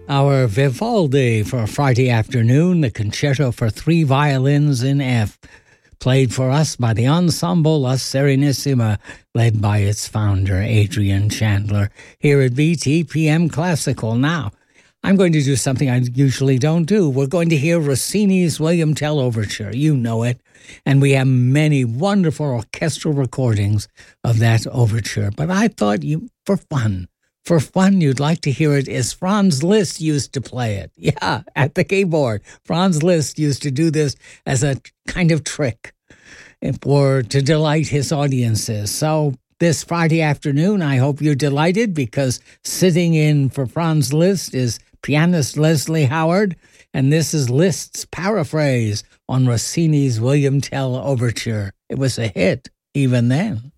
Our Vivaldi for Friday afternoon, the concerto for three violins in F, played for us by the Ensemble La Serenissima, led by its founder, Adrian Chandler, here at BTPM Classical. Now, I'm going to do something I usually don't do. We're going to hear Rossini's William Tell Overture. You know it. And we have many wonderful orchestral recordings of that overture. But I thought for fun, you'd like to hear it as Franz Liszt used to play it. Yeah, at the keyboard. Franz Liszt used to do this as a kind of trick to delight his audiences. So this Friday afternoon, I hope you're delighted, because sitting in for Franz Liszt is pianist Leslie Howard, and this is Liszt's paraphrase on Rossini's William Tell Overture. It was a hit even then.